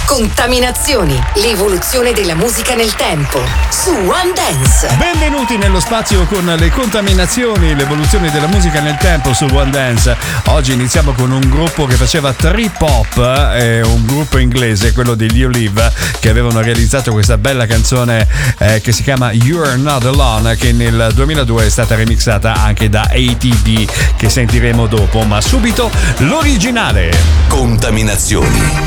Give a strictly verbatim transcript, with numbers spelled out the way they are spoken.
Contaminazioni, l'evoluzione della musica nel tempo, su One Dance. Benvenuti nello spazio con le contaminazioni, l'evoluzione della musica nel tempo su One Dance. Oggi iniziamo con un gruppo che faceva trip hop, eh, un gruppo inglese, quello degli Olive, che avevano realizzato questa bella canzone eh, che si chiama You're Not Alone, che nel duemiladue è stata remixata anche da A T D, che sentiremo dopo, ma subito l'originale. Contaminazioni.